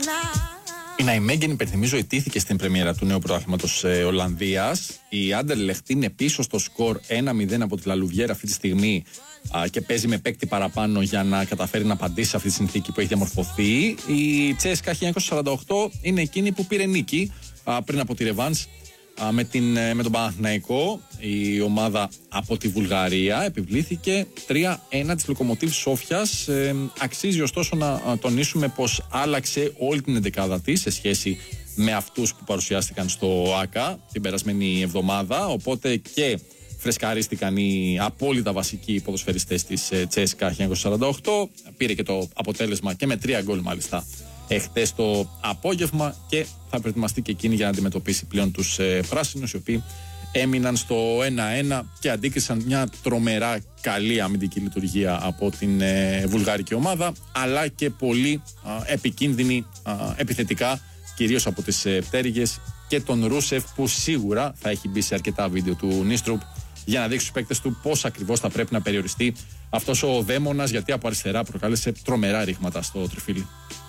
Η Ναϊμέγγεν, υπενθυμίζω, ιτήθηκε στην πρεμιέρα του νέου πρωταθλήματος Ολλανδίας. Η Άντερλεχτ είναι πίσω στο σκορ 1-0 από τη Λαλουβιέρα αυτή τη στιγμή και παίζει με παίκτη παραπάνω για να καταφέρει να απαντήσει σε αυτή τη συνθήκη που έχει διαμορφωθεί. Η Τσέσκα 1948 είναι εκείνη που πήρε νίκη πριν από τη ρεβάνς με τον Παναθηναϊκό. Η ομάδα από τη Βουλγαρία επιβλήθηκε 3-1 της Λοκομοτίβ Σόφιας. Αξίζει ωστόσο να τονίσουμε πως άλλαξε όλη την εντεκάδα της σε σχέση με αυτούς που παρουσιάστηκαν στο ΆΚΑ την περασμένη εβδομάδα, οπότε και φρεσκαρίστηκαν οι απόλυτα βασικοί ποδοσφαιριστές της Τσέσκα 1948. Πήρε και το αποτέλεσμα και με 3 γκολ μάλιστα εχθές το απόγευμα και θα προετοιμαστεί και εκείνη για να αντιμετωπίσει πλέον τους πράσινους, οι οποίοι έμειναν στο 1-1 και αντίκρισαν μια τρομερά καλή αμυντική λειτουργία από την βουλγαρική ομάδα, αλλά και πολύ επικίνδυνη επιθετικά, κυρίως από τις πτέρυγες και τον Ρούσεφ, που σίγουρα θα έχει μπει σε αρκετά βίντεο του Νίστρουπ για να δείξει στους παίκτες του πώς ακριβώς θα πρέπει να περιοριστεί αυτός ο δαίμονας, γιατί από αριστερά προκάλεσε τρομερά ρήγματα στο τριφύλι.